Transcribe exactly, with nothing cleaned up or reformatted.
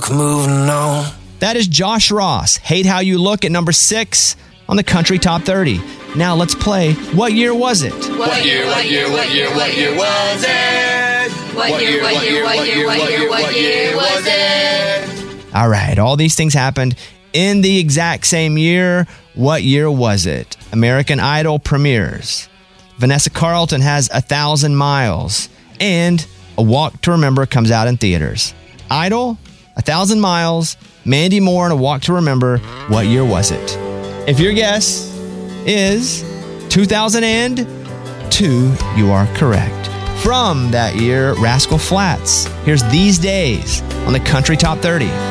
like moving on. That is Josh Ross. Hate How You Look at number six on the Country Top thirty. Now let's play What Year Was It? What year, what year, what year, what year was it? What year, what year, what year, what year, what year was it? All right, all these things happened in the exact same year. What year was it? American Idol premieres. Vanessa Carlton has A Thousand Miles. And A Walk to Remember comes out in theaters. Idol, A Thousand Miles, Mandy Moore, and A Walk to Remember. What year was it? If your guess is two thousand two, you are correct. From that year, Rascal Flatts. Here's These Days on the Country Top thirty.